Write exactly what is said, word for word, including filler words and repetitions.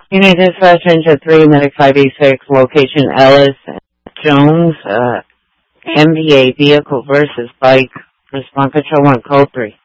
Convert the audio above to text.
Unit Dispatch Engine three, Medic five eight six, location Ellis Jones, uh, M V A vehicle versus bike. Response Control one, code three.